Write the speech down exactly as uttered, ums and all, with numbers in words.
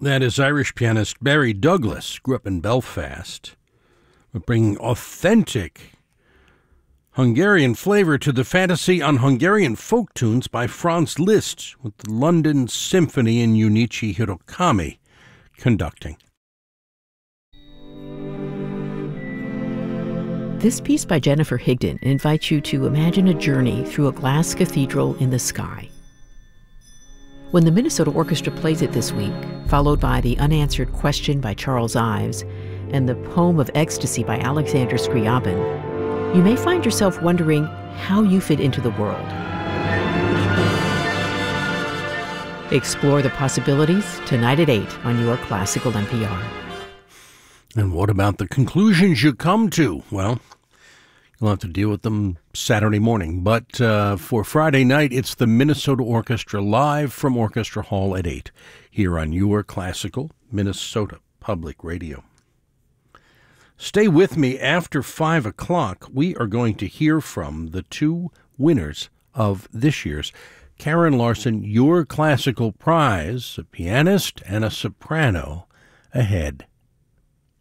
That is Irish pianist Barry Douglas, grew up in Belfast, but bringing authentic Hungarian flavor to the fantasy on Hungarian folk tunes by Franz Liszt, with the London Symphony and Junichi Hirokami conducting. This piece by Jennifer Higdon invites you to imagine a journey through a glass cathedral in the sky. When the Minnesota Orchestra plays it this week, followed by the Unanswered Question by Charles Ives and the Poem of Ecstasy by Alexander Scriabin, you may find yourself wondering how you fit into the world. Explore the possibilities tonight at eight on your Classical N P R. And what about the conclusions you come to? Well, you'll have to deal with them Saturday morning. But uh, for Friday night, it's the Minnesota Orchestra live from Orchestra Hall at eight here on your Classical Minnesota Public Radio. Stay with me after five o'clock. We are going to hear from the two winners of this year's Karen Larson Your Classical Prize, a pianist and a soprano, ahead.